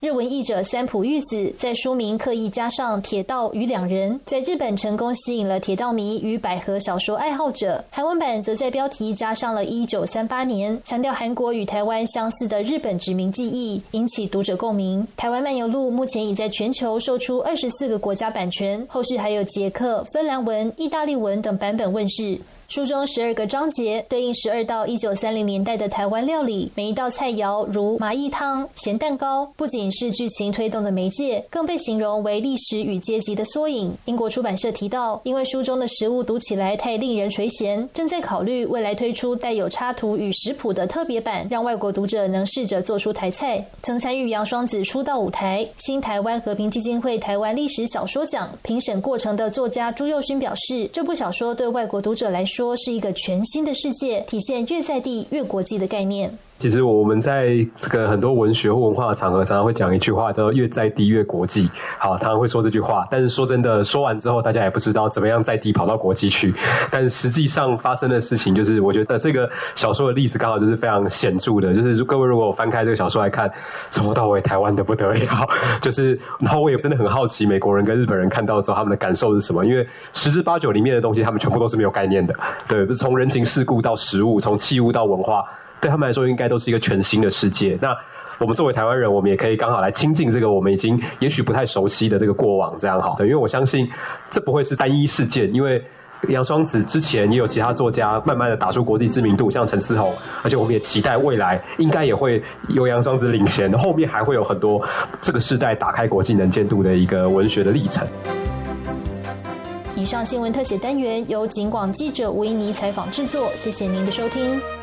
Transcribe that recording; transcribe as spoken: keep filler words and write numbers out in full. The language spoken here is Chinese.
日文译者三浦玉子在书名刻意加上铁道与两人，在日本成功吸引了铁道迷与百合小说爱好者。韩文版则在标题加上了一九三八年，强调韩国与台湾相似的日本殖民记忆，引起读者共鸣。台湾漫游录目前已在全球售出二十四个国家版权，后续还有捷克、芬兰文、意大利文等版本问世。书中十二个章节对应十二道一九三零年代的台湾料理，每一道菜肴如麻薏汤、咸蛋糕，不仅是剧情推动的媒介，更被形容为历史与阶级的缩影。英国出版社提到，因为书中的食物读起来太令人垂涎，正在考虑未来推出带有插图与食谱的特别版，让外国读者能试着做出台菜。曾参与杨双子出道舞台、新台湾和平基金会台湾历史小说奖评审过程的作家朱佑勋表示，这部小说对外国读者来说说是一个全新的世界，体现越在地越国际的概念。 其实我们在这个很多文学或文化的场合常常会讲一句话叫做越在地越国际。好，常常会说这句话，但是说真的，说完之后大家也不知道怎么样在地跑到国际去。但实际上发生的事情就是，我觉得这个小说的例子刚好就是非常显著的，就是各位如果翻开这个小说来看，从头到尾台湾的不得了。就是然后我也真的很好奇美国人跟日本人看到之后他们的感受是什么，因为十之八九里面的东西他们全部都是没有概念的。对，从人情世故到食物，从器物到文化，对他们来说应该都是一个全新的世界。那我们作为台湾人，我们也可以刚好来亲近这个我们已经也许不太熟悉的这个过往，这样好。因为我相信这不会是单一事件，因为杨双子之前也有其他作家慢慢的打出国际知名度，像陈思宏，而且我们也期待未来应该也会由杨双子领衔，后面还会有很多这个世代打开国际能见度的一个文学的历程。 以上新闻特写单元由警广记者吴依妮采访制作，谢谢您的收听。